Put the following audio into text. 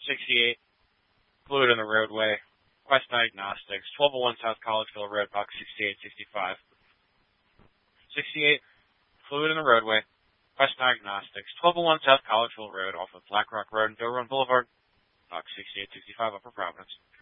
68, fluid in the roadway, Quest Diagnostics, 1201 South Collegeville Road, box 6865. 68, fluid in the roadway, Quest Diagnostics, 1201 South Collegeville Road, off of Black Rock Road and Doe Run Boulevard, box 6865, Upper Providence.